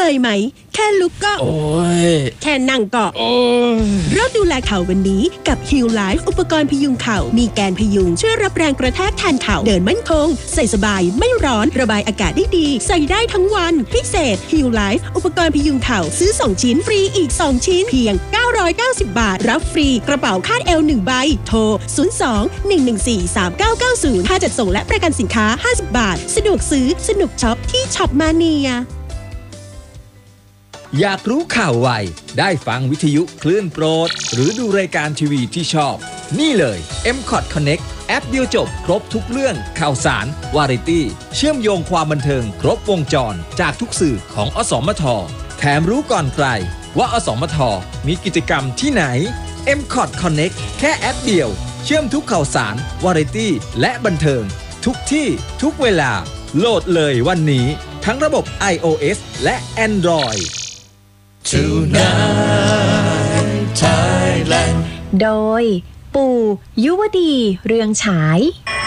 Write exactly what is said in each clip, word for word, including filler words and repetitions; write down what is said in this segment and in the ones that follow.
ยไหมแค่ลุกก็โอ้ยแค่นั่งก็โอ้ยเริ่มดูแลเข่าวันนี้กับ Heal Life อุปกรณ์พยุงเข่ามีแกนพยุงช่วยรับแรงกระแทกแทนเข่าเดินมั่นคงใส่สบายไม่ร้อนระบายอากาศได้ดีใส่ได้ทั้งวันพิเศษ Heal Life อุปกรณ์พยุงเข่าซื้อสองชิ้นฟรีอีกสองชิ้นเพียงเก้าร้อยเก้าสิบบาทรับฟรีกระเป๋าคาดเอวหนึ่งใบโทรศูนย์ สอง หนึ่ง หนึ่ง สี่ สาม เก้า เก้า ศูนย์ค่าจัดส่งและประกันสินค้าห้าสิบบาทสะดวกซื้อสนุกช็อปที่ช็อปมาเนียอยากรู้ข่าวไวได้ฟังวิทยุคลื่นโปรดหรือดูรายการทีวีที่ชอบนี่เลย เอ็ม คอท Connect แอปเดียวจบครบทุกเรื่องข่าวสารวาไรตี้เชื่อมโยงความบันเทิงครบวงจรจากทุกสื่อของอสมทแถมรู้ก่อนใครว่าอสมทมีกิจกรรมที่ไหน เอ็ม คอท Connect แค่แอปเดียวเชื่อมทุกข่าวสารวาไรตี้และบันเทิงทุกที่ทุกเวลาโหลดเลยวันนี้ทั้งระบบ iOS และ Android Tonight Thailand โดยปู่ยุวดีเรืองฉาย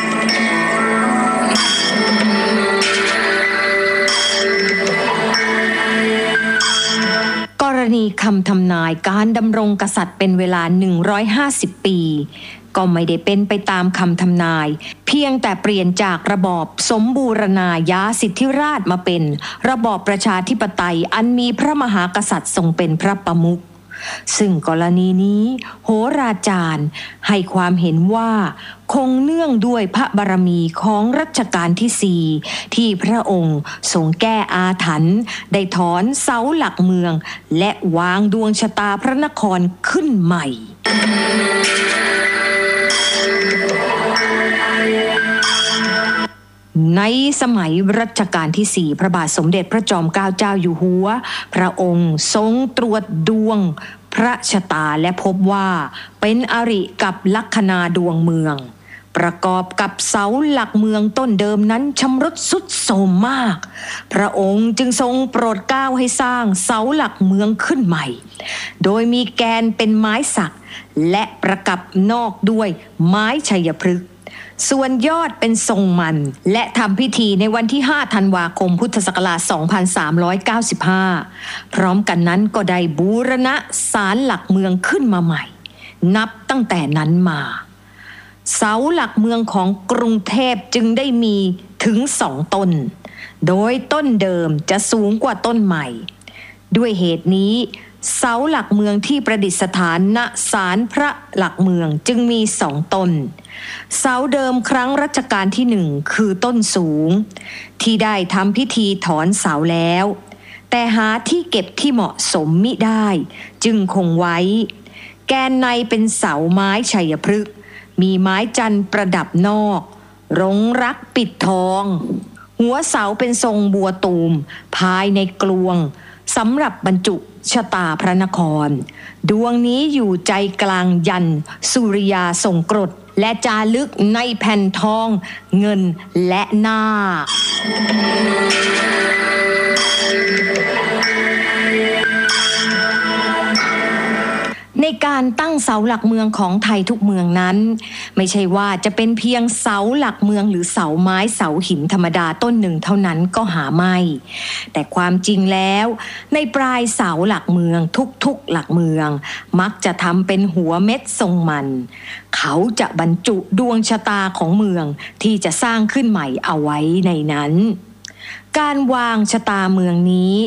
กรณีคำทำนายการดำรงกษัตริย์เป็นเวลาหนึ่งร้อยห้าสิบปีก็ไม่ได้เป็นไปตามคำทำนายเพียงแต่เปลี่ยนจากระบอบสมบูรณาญาสิทธิราชย์มาเป็นระบอบประชาธิปไตยอันมีพระมหากษัตริย์ทรงเป็นพระประมุขซึ่งกรณีนี้โหราจารย์ให้ความเห็นว่าคงเนื่องด้วยพระบารมีของรัชกาลที่สี่ที่พระองค์ทรงแก้อาถรรพ์ได้ถอนเสาหลักเมืองและวางดวงชะตาพระนครขึ้นใหม่ในสมัยรัชกาลที่สี่พระบาทสมเด็จพระจอมเกล้าเจ้าอยู่หัวพระองค์ทรงตรวจดวงพระชะตาและพบว่าเป็นอริกับลัคนาดวงเมืองประกอบกับเสาหลักเมืองต้นเดิมนั้นชำรุดทรุดโทรมมากพระองค์จึงทรงโปรดเกล้าให้สร้างเสาหลักเมืองขึ้นใหม่โดยมีแกนเป็นไม้สักและประกับนอกด้วยไม้ชัยพฤกษ์ส่วนยอดเป็นทรงมันและทำพิธีในวันที่ห้าธันวาคมพุทธศักราชสองพันสามร้อยเก้าสิบห้าพร้อมกันนั้นก็ได้บูรณะศาลหลักเมืองขึ้นมาใหม่นับตั้งแต่นั้นมาเสาหลักเมืองของกรุงเทพจึงได้มีถึงสองต้นโดยต้นเดิมจะสูงกว่าต้นใหม่ด้วยเหตุนี้เสาหลักเมืองที่ประดิษฐานณศาลพระหลักเมืองจึงมีสองต้นเสาเดิมครั้งรัชกาลที่หนึ่งคือต้นสูงที่ได้ทำพิธีถอนเสาแล้วแต่หาที่เก็บที่เหมาะสมมิได้จึงคงไว้แกนในเป็นเสาไม้ชัยพฤกษ์มีไม้จันทร์ประดับนอกรงรักปิดทองหัวเสาเป็นทรงบัวตูมภายในกลวงสำหรับบรรจุชะตาพระนครดวงนี้อยู่ใจกลางยันสุริยาทรงกรดและจารึกในแผ่นทองเงินและนาคในการตั้งเสาหลักเมืองของไทยทุกเมืองนั้นไม่ใช่ว่าจะเป็นเพียงเสาหลักเมืองหรือเสาไม้เสาหินธรรมดาต้นหนึ่งเท่านั้นก็หาไม่แต่ความจริงแล้วในปลายเสาหลักเมืองทุกๆหลักเมืองมักจะทำเป็นหัวเม็ดทรงมันเขาจะบรรจุดวงชะตาของเมืองที่จะสร้างขึ้นใหม่เอาไว้ในนั้นการวางชะตาเมืองนี้